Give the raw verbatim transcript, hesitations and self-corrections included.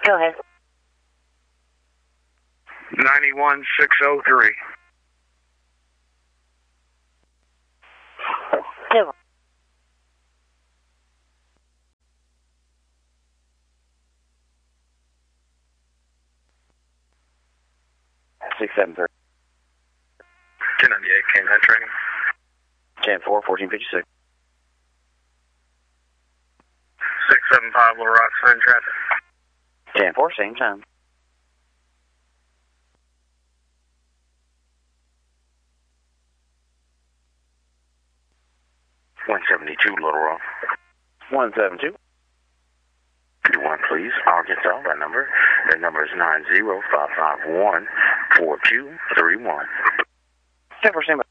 Go ahead. ninety-one six oh three. Two. six seven three. ten ninety-eight, canine training. ten four, fourteen fifty-six. six seven five, Little Rock, sign traffic. ten four, same time. one seventy-two, Little Rock. one seven two. two one, please. Arkansas, that number. That number is nine zero five five one four two three one. ten four, stand by.